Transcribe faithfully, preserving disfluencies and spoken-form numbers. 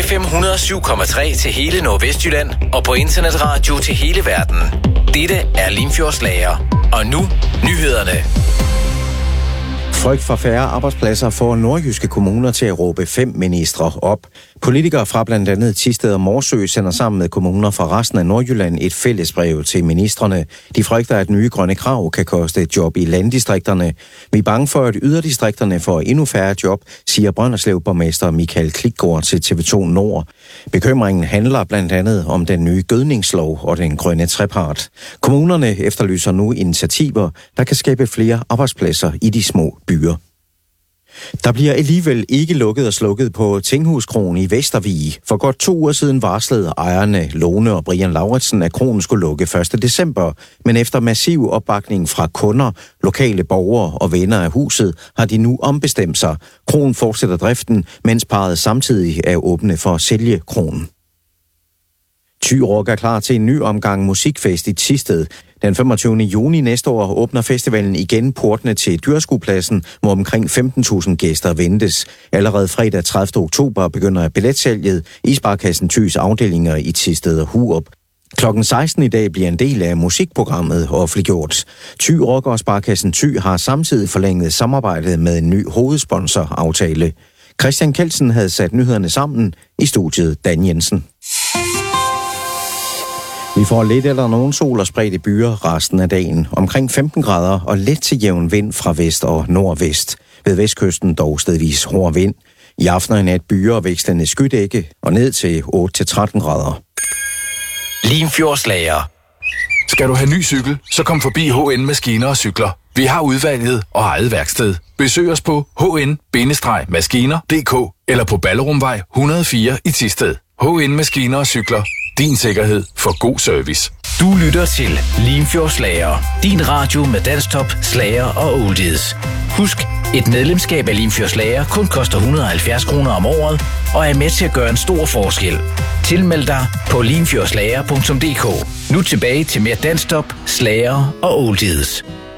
F M et hundrede og syv komma tre til hele Nordvestjylland og på internetradio til hele verden. Dette er Limfjordslager. Og nu nyhederne. Frygt for færre arbejdspladser får nordjyske kommuner til at råbe fem ministre op. Politikere fra blandt andet Thisted og Morsø sender sammen med kommuner fra resten af Nordjylland et fællesbrev til ministrene. De frygter, at nye grønne krav kan koste et job i landdistrikterne. Vi er bange for, at yderdistrikterne får endnu færre job, siger Brønderslev-borgmester Michael Klikgaard til T V to Nord. Bekymringen handler blandt andet om den nye gødningslov og den grønne trepart. Kommunerne efterlyser nu initiativer, der kan skabe flere arbejdspladser i de små byer. Der bliver alligevel ikke lukket og slukket på Tinghuskroen i Vestervig. For godt to uger siden varslede ejerne Lone og Brian Lauritsen, at kronen skulle lukke første december. Men efter massiv opbakning fra kunder, lokale borgere og venner af huset, har de nu ombestemt sig. Kronen fortsætter driften, mens parret samtidig er åbne for at sælge kronen. Thy Rock er klar til en ny omgang musikfest i Thisted. Den femogtyvende juni næste år åbner festivalen igen portene til Dyrskuepladsen, hvor omkring femten tusind gæster ventes. Allerede fredag tredivte oktober begynder billetsalget i Sparkassen Thys afdelinger i Thisted og Hurup. Klokken seksten i dag bliver en del af musikprogrammet offentliggjort. Thy Rock og Sparkassen Thy har samtidig forlænget samarbejdet med en ny hovedsponsoraftale. Christian Kelsen havde sat nyhederne sammen, i studiet Dan Jensen. Vi får lidt eller nogen sol og spredte byer resten af dagen. Omkring femten grader og let til jævn vind fra vest og nordvest. Ved vestkysten dog stedvis hård vind. I aften og i nat byer og vekslende skydække og ned til otte til tretten grader. Limfjordslager. Skal du have ny cykel, så kom forbi H N Maskiner og Cykler. Vi har udvalget og eget værksted. Besøg os på h n maskiner punktum d k eller på Ballerumvej et hundrede og fire i Thisted. H N Maskiner og Cykler. Din sikkerhed for god service. Du lytter til Limfjordslager. Din radio med danstop, slager og oldies. Husk, et medlemskab af Limfjordslager kun koster et hundrede og halvfjerds kroner om året og er med til at gøre en stor forskel. Tilmeld dig på limfjordslager punktum d k. Nu tilbage til mere danstop, slager og oldies.